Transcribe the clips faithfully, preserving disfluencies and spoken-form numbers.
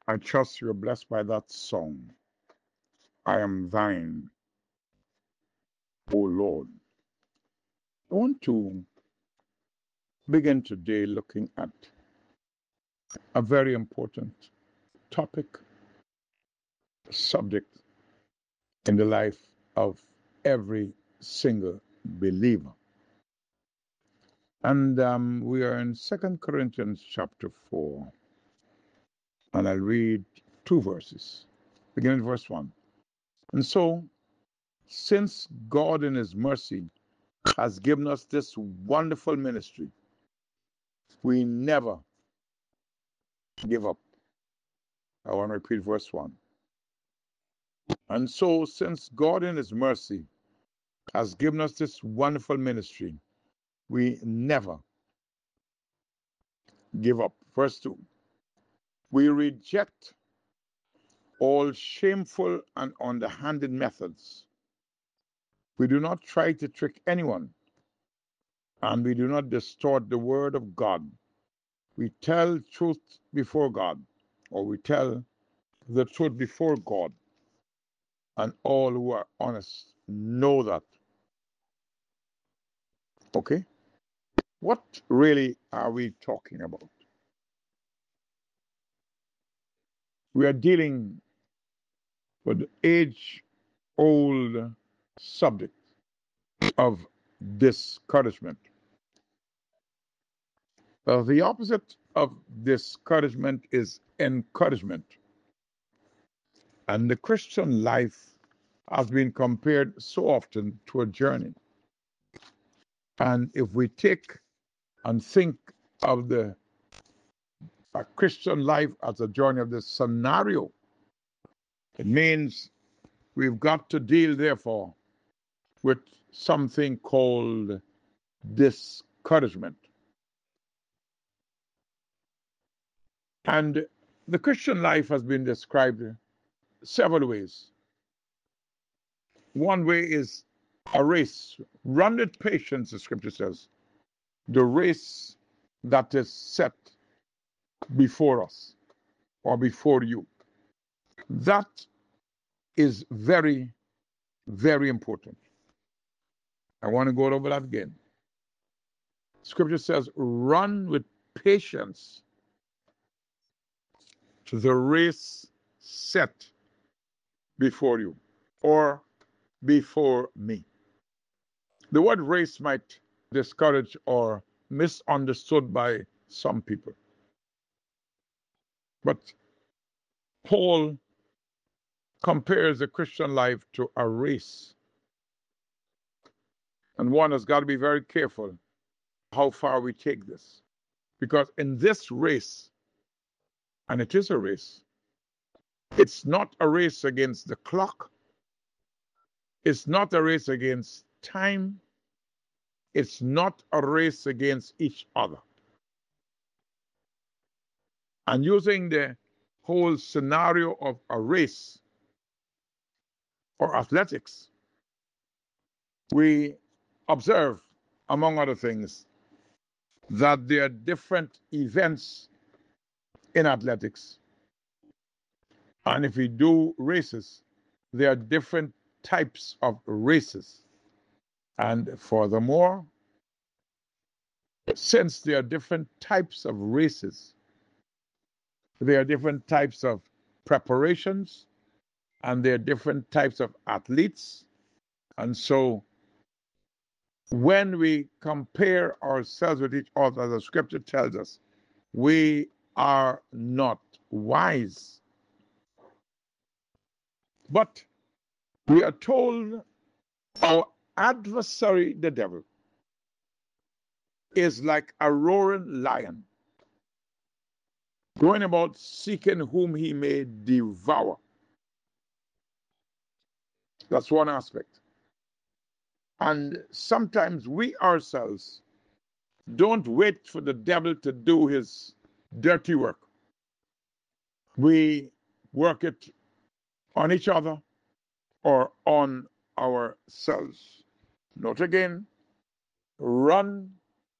I trust you're blessed by that song. I am thine, O Lord. I want to begin today looking at a very important topic, subject in the life of every single believer. And um, we are in Second Corinthians chapter four, and I'll read two verses, beginning with verse one. And so, since God in his mercy has given us this wonderful ministry, we never give up. I want to repeat verse one. And so, since God in his mercy has given us this wonderful ministry, we never give up. Verse two. We reject all shameful and underhanded methods. We do not try to trick anyone, and we do not distort the word of God. We tell truth before God, or we tell the truth before God, and all who are honest know that. Okay? What really are we talking about? We are dealing with the age old subject of discouragement. Uh, the opposite of discouragement is encouragement. And the Christian life has been compared so often to a journey. And if we take and think of the a Christian life as a journey of this scenario, it means we've got to deal, therefore, with something called discouragement. And the Christian life has been described several ways. One way is a race. Run with patience, the scripture says. The race that is set before us or before you. That is very, very important. I want to go over that again. Scripture says, run with patience to the race set before you or before me. The word race might discourage or misunderstood by some people. But Paul compares the Christian life to a race. And one has got to be very careful how far we take this. Because in this race, and it is a race, it's not a race against the clock. It's not a race against time. It's not a race against each other. And using the whole scenario of a race or athletics, we observe, among other things, that there are different events in athletics. And if we do races, there are different types of races. And furthermore, since there are different types of races, there are different types of preparations, and there are different types of athletes. And so when we compare ourselves with each other, as the scripture tells us, we are not wise. But we are told our adversary, the devil, is like a roaring lion, going about seeking whom he may devour. That's one aspect. And sometimes we ourselves don't wait for the devil to do his dirty work. We work it on each other or on ourselves. Note again, run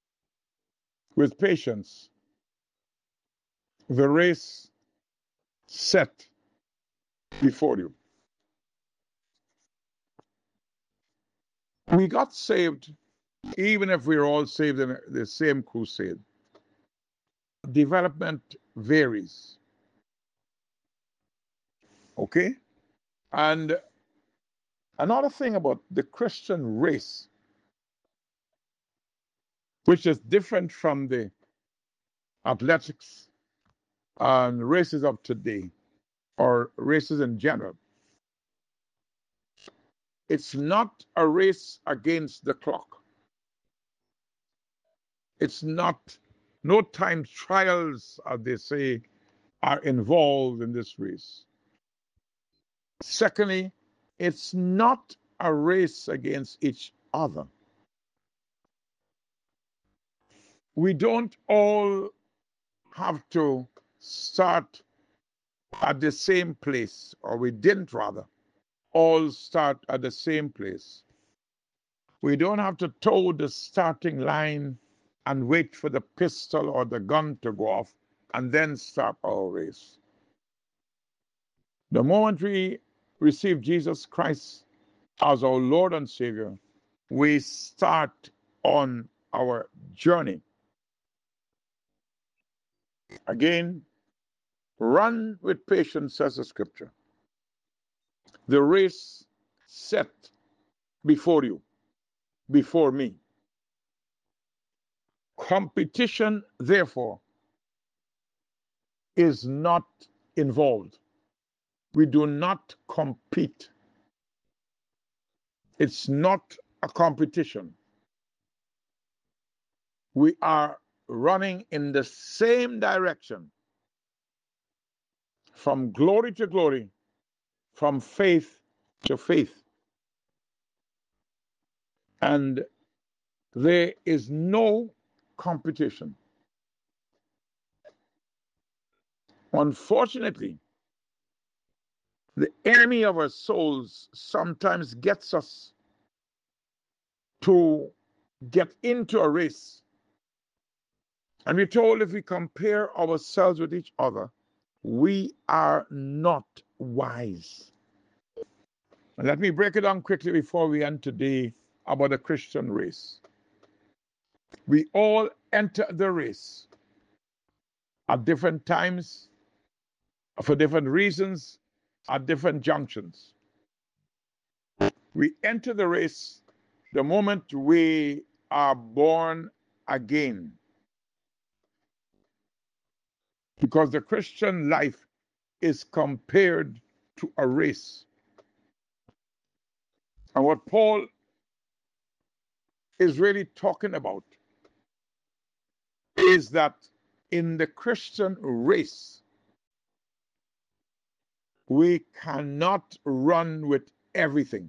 with patience the race set before you. We got saved, even if we're all saved in the same crusade. Development varies. Okay? And another thing about the Christian race, which is different from the athletics and races of today, or races in general, it's not a race against the clock. It's not, no time trials, as they say, are involved in this race. Secondly, it's not a race against each other. We don't all have to start at the same place, or we didn't rather all start at the same place. We don't have to toe the starting line and wait for the pistol or the gun to go off and then start our race. The moment we receive Jesus Christ as our Lord and Savior, we start on our journey. Again, run with patience, says the scripture. The race set before you, before me. Competition, therefore, is not involved. We do not compete. It's not a competition. We are running in the same direction, from glory to glory, from faith to faith. And there is no competition. Unfortunately, the enemy of our souls sometimes gets us to get into a race. And we're told if we compare ourselves with each other, we are not wise. And let me break it down quickly before we end today about the Christian race. We all enter the race at different times, for different reasons, at different junctions. We enter the race the moment we are born again. Because the Christian life is compared to a race. And what Paul is really talking about is that in the Christian race, we cannot run with everything.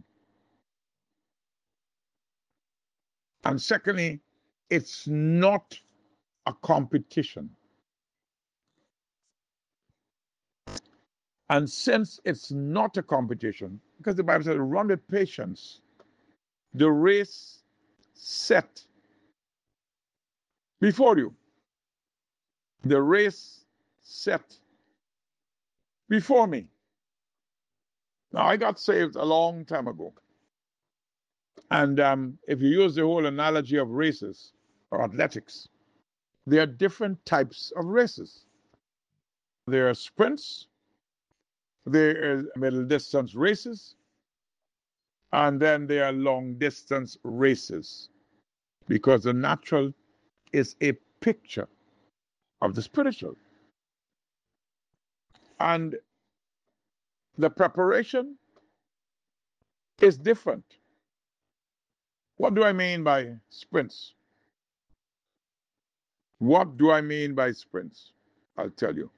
And secondly, it's not a competition. And since it's not a competition, because the Bible says, run with patience, the race set before you. The race set before me. Now, I got saved a long time ago. And um, if you use the whole analogy of races or athletics, there are different types of races. There are sprints, there are middle distance races, and then there are long distance races. Because the natural is a picture of the spiritual. And the preparation is different. What do I mean by sprints? What do I mean by sprints? I'll tell you.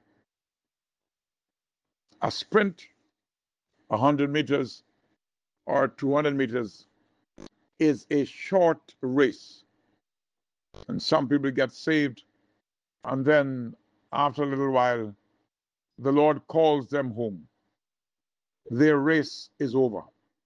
A sprint, one hundred meters or two hundred meters, is a short race. And some people get saved, and then after a little while, the Lord calls them home. Their race is over.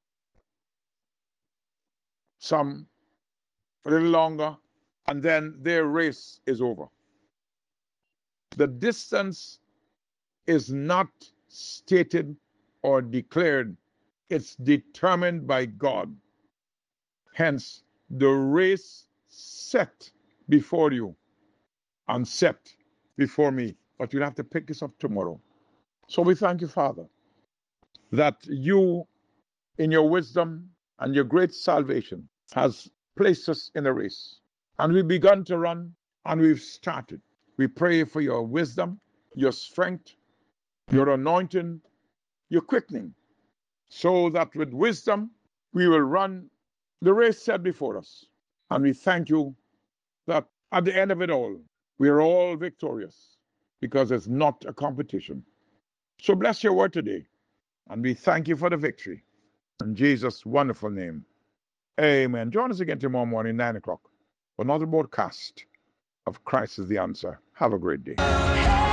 Some a little longer, and then their race is over. The distance is not stated or declared, it's determined by God. Hence, the race set before you and set before me. But you'll have to pick this up tomorrow. So we thank you, Father, that you, in your wisdom and your great salvation, has placed us in a race. And we've begun to run, and we've started. We pray for your wisdom, your strength, your anointing, your quickening, so that with wisdom we will run the race set before us. And we thank you that at the end of it all, we are all victorious because it's not a competition. So bless your word today, and we thank you for the victory. In Jesus' wonderful name, amen. Join us again tomorrow morning, nine o'clock, for another broadcast of Christ is the Answer. Have a great day.